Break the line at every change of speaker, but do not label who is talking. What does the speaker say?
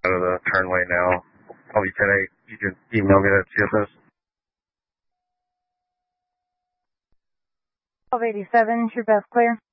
out of the turn lane now. Probably 10-8. You can email me that CSS.
1287, your best clear.